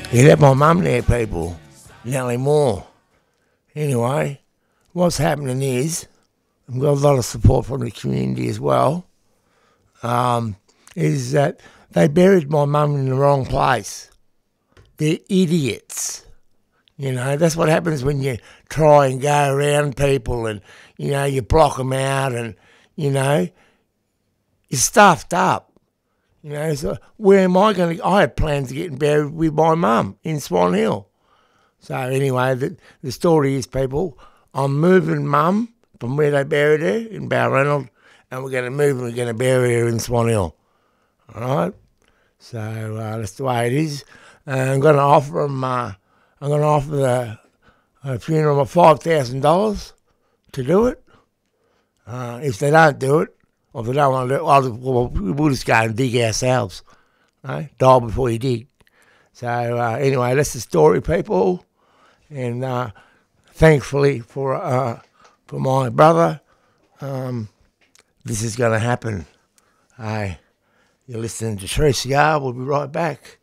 He left my mum there, people. Nellie Moore. Anyway, what's happening is, I've got a lot of support from the community as well, is that they buried my mum in the wrong place. They're idiots. You know, that's what happens when you try and go around people and, you know, you block them out and, you know, you're stuffed up. You know, so where am I going to... I had plans of getting buried with my mum in Swan Hill. So anyway, the story is, people, I'm moving mum from where they buried her in Balranald, and we're going to move and we're going to bury her in Swan Hill. All right? So that's the way it is. I'm going to offer them... I'm going to offer a funeral of $5,000 to do it. If they don't do it, or if they don't want to do it, we'll just go and dig ourselves. Right? Die before you dig. So anyway, that's the story, people. And thankfully for my brother, this is going to happen. You're listening to 3CR. We'll be right back.